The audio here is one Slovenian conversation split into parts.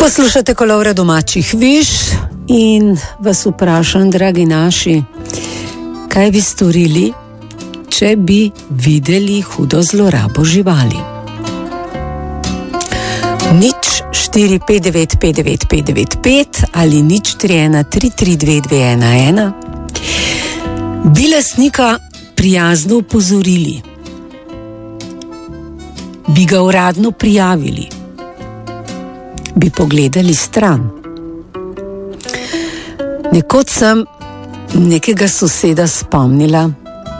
Poslušate Kolovra domačih viž in vas vprašam, dragi naši, kaj bi storili, če bi videli hudo zlorabo živali? Nič 4595595 ali nič 3133211 bi lastnika prijazno upozorili, bi ga uradno prijavili, bi pogledali stran. Nekoč sem nekega soseda spomnila,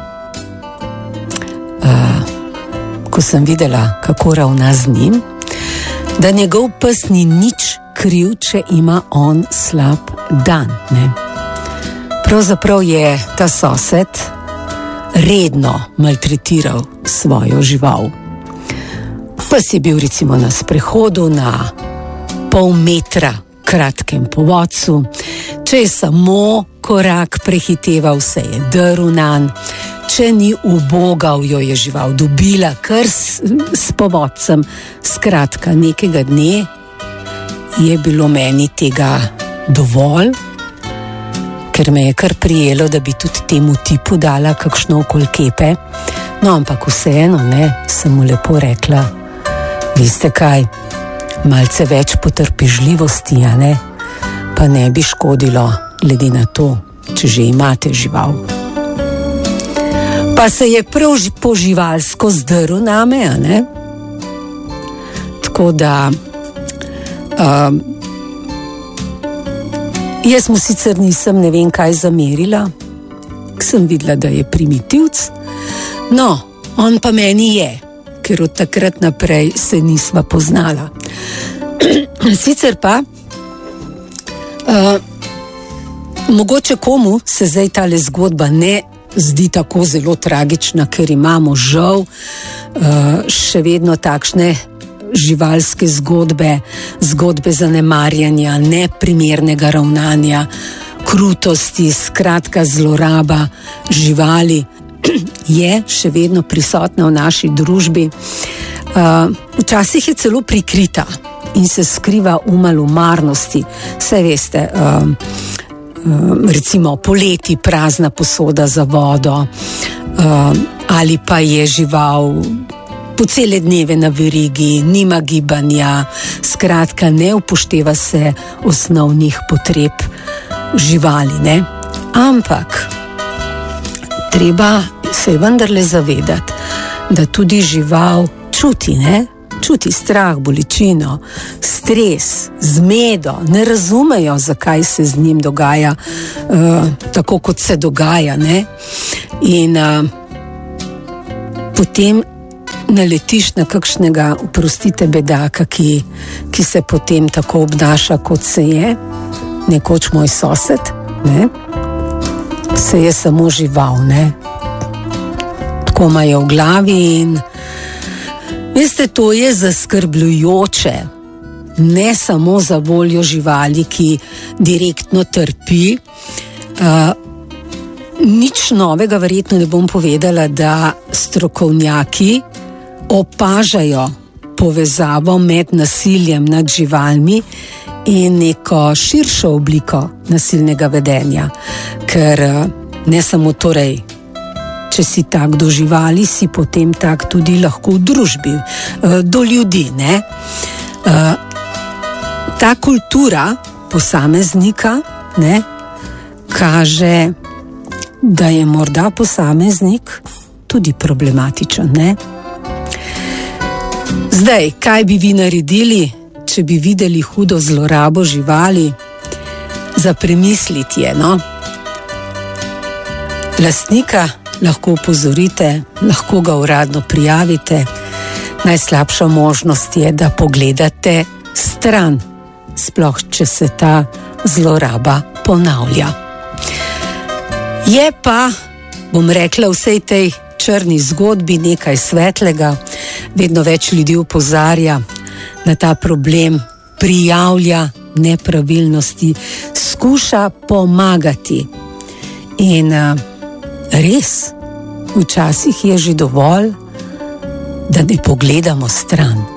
ko sem videla, kako ravna z njim, da njegov pes ni nič kriv, če ima on slab dan, ne? Pravzaprav je ta sosed redno maltretiral svojo žival. Pes je bil recimo na sprehodu na pol metra kratkem povodcu, če je samo korak prehiteval, se je drl nanj, če ni ubogal, jo je žival dobila kar s povodcem. Skratka, nekega dne je bilo meni tega dovolj, ker me je kar prijelo, da bi tudi temu tipu dala kakšno okoli kepe. No, ampak vseeno, ne, sem mu lepo rekla, veste kaj, malce več potrpežljivosti, a ne, pa ne bi škodilo, glede na to, če že imate žival. Pa se je prav poživalsko zdrl name, a ne? Tako da jaz mu sicer nisem ne vem kaj zamerila, sem videla, da je primitivc, no, on pa meni je, ker od takrat naprej se nisva poznala. Sicer pa mogoče komu se zdaj tale zgodba ne zdi tako zelo tragična, ker imamo žal še vedno takšne živalske zgodbe, zgodbe zanemarjanja, neprimernega ravnanja, krutosti, skratka zloraba živali je še vedno prisotna v naši družbi. Včasih je celo prikrita in se skriva v malomarnosti. Saj veste, recimo poleti prazna posoda za vodo, ali pa je žival po cele dneve na verigi, nima gibanja, skratka ne upošteva se osnovnih potreb živali, ne? Ampak treba se je vendarle zavedati, da tudi žival čuti, ne? Čuti strah, bolečino, stres, zmedo, ne razumejo, zakaj se z njim dogaja tako, kot se dogaja, ne? In potem naletiš na kakšnega, oprostite, bedaka, ki se potem tako obnaša, kot se je, nekoč moj sosed, ne? Se je samo žival, ne? Tako ima je v glavi in veste, to je zaskrbljujoče, ne samo za voljo živali, ki direktno trpi. Nič novega verjetno ne bom povedala, da strokovnjaki opažajo povezavo med nasiljem nad živalmi in neko širšo obliko nasilnega vedenja, ker ne samo torej, če si tak do živali, si potem tak tudi lahko v družbi, do ljudi, ne? Ta kultura posameznika, ne, kaže, da je morda posameznik tudi problematičen, ne? Zdaj, kaj bi vi naredili, če bi videli hudo zlorabo živali? Za premisliti je, no? Lastnika lahko opozorite, lahko ga uradno prijavite. Najslabša možnost je, da pogledate stran, sploh če se ta zloraba ponavlja. Je pa, bom rekla, vsej tej črni zgodbi nekaj svetlega. Vedno več ljudi opozarja na ta problem, prijavlja nepravilnosti, skuša pomagati. In res, včasih je že dovolj, da ne pogledamo stran.